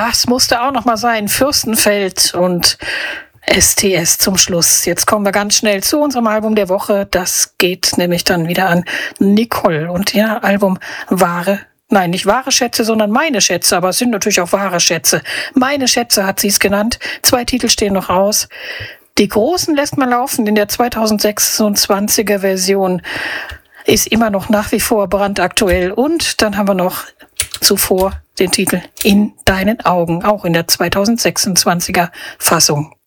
Das musste auch noch mal sein. Fürstenfeld und STS zum Schluss. Jetzt kommen wir ganz schnell zu unserem Album der Woche. Das geht nämlich dann wieder an Nicole und ihr Album nicht wahre Schätze, sondern meine Schätze, aber es sind natürlich auch wahre Schätze. Meine Schätze hat sie es genannt. 2 Titel stehen noch aus. Die großen lässt man laufen in der 2026er Version. Ist immer noch nach wie vor brandaktuell. Und dann haben wir noch zuvor den Titel In deinen Augen, auch in der 2026er Fassung.